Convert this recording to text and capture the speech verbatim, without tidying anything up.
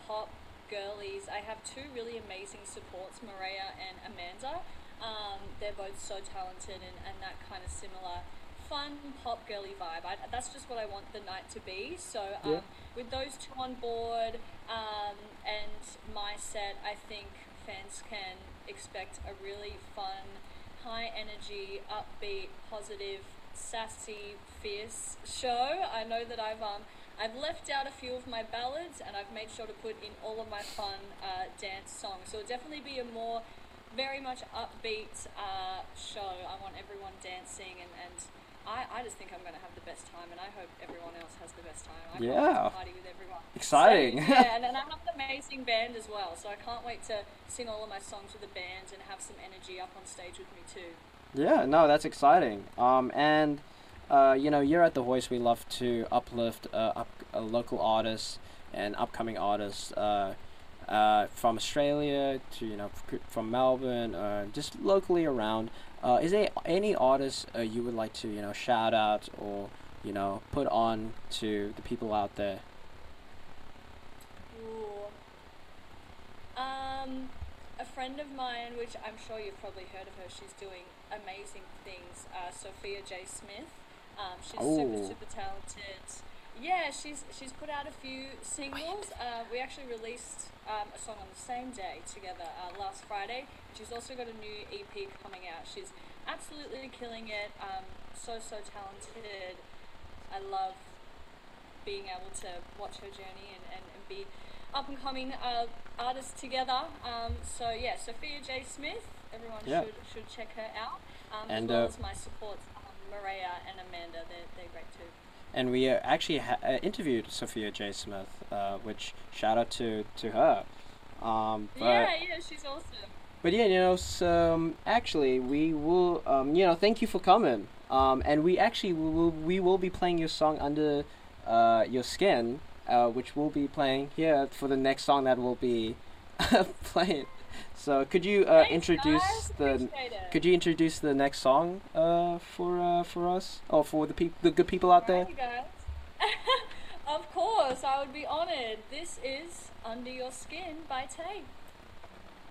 pop girlies, I have two really amazing supports, Maria and Amanda. Um, they're both so talented and, and that kind of similar fun pop girly vibe. I, that's just what I want the night to be. So Yeah. um, with those two on board um, and my set, I think fans can expect a really fun, high energy, upbeat, positive, sassy, fierce show. I know that I've um, I've left out a few of my ballads and I've made sure to put in all of my fun uh, dance songs. So it'll definitely be a more very much upbeat uh, show. I want everyone dancing and, and I, I just think I'm going to have the best time, and I hope everyone else has the best time. I can't wait Yeah. to party with everyone. Exciting. So, yeah, and, and I have an amazing band as well, so I can't wait to sing all of my songs with the band and have some energy up on stage with me too. Yeah, no, that's exciting. Um, and uh, you know, you're at The Voice. We love to uplift uh, up uh, local artists and upcoming artists uh, uh, from Australia to you know f- from Melbourne, uh, just locally around. Uh, is there any artists uh, you would like to you know shout out or you know put on to the people out there? Ooh. Um, a friend of mine, which I'm sure you've probably heard of her, she's doing amazing things. Uh, Sophia J. Smith. Um, she's super, Oh, super talented. Yeah, she's she's put out a few singles. Uh, we actually released um, a song on the same day together uh, last Friday. She's also got a new E P coming out. She's absolutely killing it. Um, so so talented. I love being able to watch her journey and, and, and be up and coming uh, artists together. Um, so yeah, Sophia J. Smith. Everyone yeah. should should check her out. Um, as And well uh, as my supports, um, Maria and Amanda. They're they're great too. and we uh, actually ha- uh, interviewed Sophia J. Smith, uh, which shout out to to her. Um, but Yeah, yeah, she's awesome. but yeah, you know, so, um, actually, we will, um, you know, thank you for coming. Um, and we actually will we will be playing your song under, uh, your skin, uh, which we'll be playing here for the next song that will be playing. So could you uh, Thanks, introduce guys. the Appreciate it. could you introduce the next song uh for uh for us or for the peop the good people out there? Alrighty, guys. Of course, I would be honored. This is Under Your Skin by Tay.